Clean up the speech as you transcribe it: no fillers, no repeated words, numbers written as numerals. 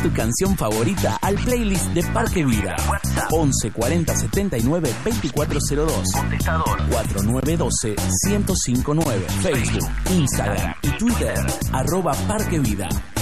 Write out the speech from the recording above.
tu canción favorita al playlist de Parque Vida. 11 40 79 2402. Contestador 4912 1059. Facebook, Instagram y Twitter @Parque Vida.